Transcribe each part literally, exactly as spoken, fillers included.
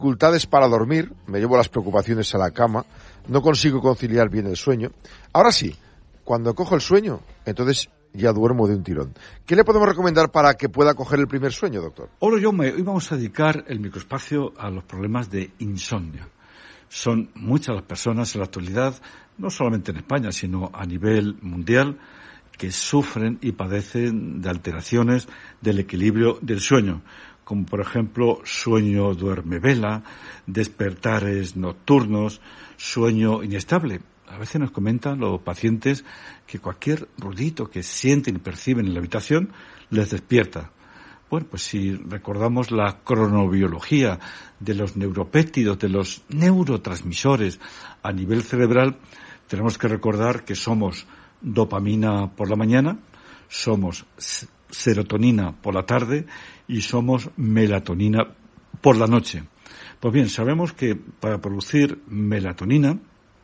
dificultades para dormir, me llevo las preocupaciones a la cama, no consigo conciliar bien el sueño. Ahora sí, cuando cojo el sueño, entonces ya duermo de un tirón. ¿Qué le podemos recomendar para que pueda coger el primer sueño, doctor? Hola, Jaume, hoy vamos a dedicar el microespacio a los problemas de insomnio. Son muchas las personas en la actualidad, no solamente en España, sino a nivel mundial, que sufren y padecen de alteraciones del equilibrio del sueño, como por ejemplo sueño duerme-vela, despertares nocturnos, sueño inestable. A veces nos comentan los pacientes que cualquier ruidito que sienten y perciben en la habitación les despierta. Bueno, pues si recordamos la cronobiología de los neuropéptidos, de los neurotransmisores a nivel cerebral, tenemos que recordar que somos dopamina por la mañana, somos serotonina por la tarde y somos melatonina por la noche. Pues bien, sabemos que para producir melatonina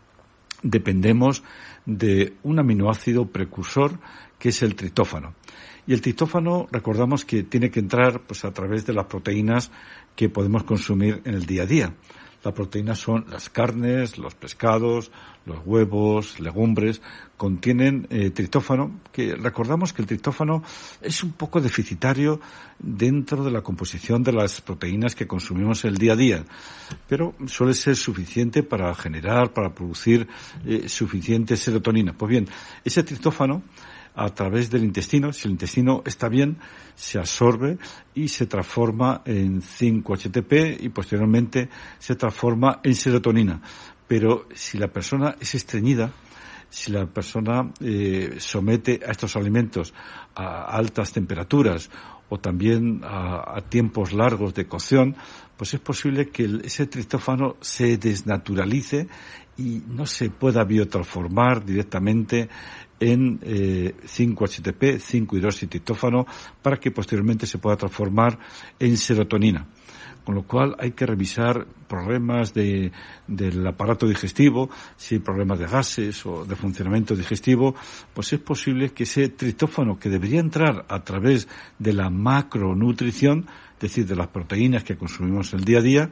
dependemos de un aminoácido precursor que es el triptófano. Y el triptófano, recordamos que tiene que entrar pues a través de las proteínas que podemos consumir en el día a día. Las proteínas son las carnes, los pescados, los huevos, legumbres, contienen eh, triptófano, que recordamos que el triptófano es un poco deficitario dentro de la composición de las proteínas que consumimos el día a día, pero suele ser suficiente para generar, para producir eh, suficiente serotonina. Pues bien, ese triptófano, a través del intestino, si el intestino está bien, se absorbe y se transforma en cinco H T P y posteriormente se transforma en serotonina. Pero si la persona es estreñida, si la persona eh, somete a estos alimentos a altas temperaturas o también a, a tiempos largos de cocción, pues es posible que el, ese triptófano se desnaturalice y no se pueda biotransformar directamente en eh, cinco H T P, cinco hidroxitriptófano, para que posteriormente se pueda transformar en serotonina. Con lo cual hay que revisar problemas de, del aparato digestivo, si hay problemas de gases o de funcionamiento digestivo, pues es posible que ese triptófano que debería entrar a través de la macronutrición, es decir, de las proteínas que consumimos el día a día,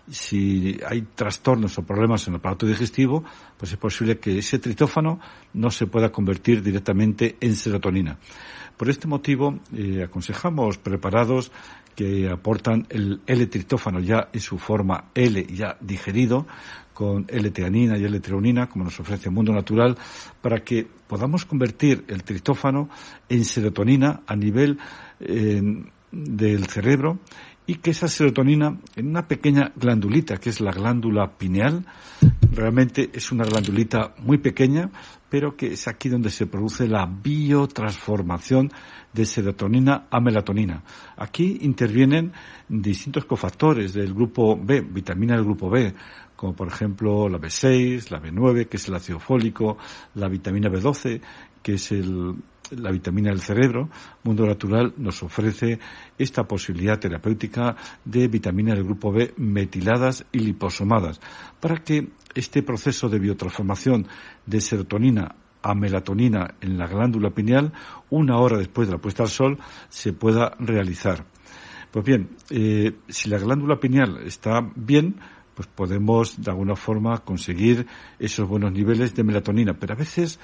si hay trastornos o problemas en el aparato digestivo, pues es posible que ese triptófano no se pueda convertir directamente en serotonina. Por este motivo, eh, aconsejamos preparados que aportan el L-triptófano ya en su forma L, ya digerido, con L-teanina y L-treonina, como nos ofrece Mundo Natural, para que podamos convertir el triptófano en serotonina a nivel eh, del cerebro, y que esa serotonina, en una pequeña glandulita, que es la glándula pineal, realmente es una glandulita muy pequeña, pero que es aquí donde se produce la biotransformación de serotonina a melatonina. Aquí intervienen distintos cofactores del grupo B, vitamina del grupo B, como por ejemplo la B seis, la B nueve, que es el ácido fólico, la vitamina B doce, que es el, la vitamina del cerebro. Mundo Natural nos ofrece esta posibilidad terapéutica de vitamina del grupo B metiladas y liposomadas, para que este proceso de biotransformación de serotonina a melatonina en la glándula pineal, una hora después de la puesta al sol, se pueda realizar. Pues bien, eh, si la glándula pineal está bien, pues podemos de alguna forma conseguir esos buenos niveles de melatonina. Pero a veces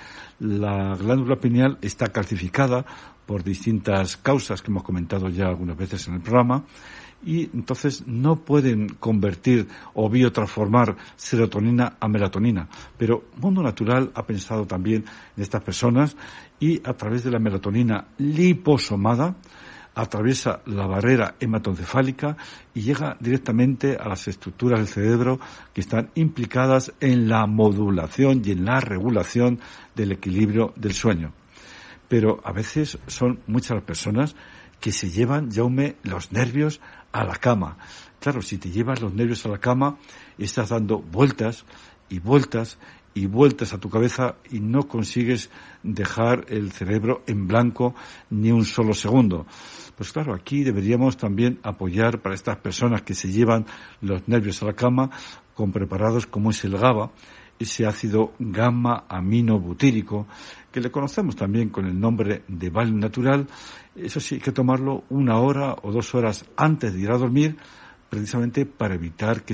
la glándula pineal está calcificada por distintas causas que hemos comentado ya algunas veces en el programa, y entonces no pueden convertir o biotransformar serotonina a melatonina. Pero Mundo Natural ha pensado también en estas personas y a través de la melatonina liposomada atraviesa la barrera hematoencefálica y llega directamente a las estructuras del cerebro que están implicadas en la modulación y en la regulación del equilibrio del sueño. Pero a veces son muchas las personas que se llevan, Jaume, los nervios a la cama. Claro, si te llevas los nervios a la cama, estás dando vueltas y vueltas y vueltas a tu cabeza y no consigues dejar el cerebro en blanco ni un solo segundo. Pues claro, aquí deberíamos también apoyar para estas personas que se llevan los nervios a la cama con preparados como es el GABA, ese ácido gamma-aminobutírico, que le conocemos también con el nombre de Valium natural. Eso sí, hay que tomarlo una hora o dos horas antes de ir a dormir, precisamente para evitar que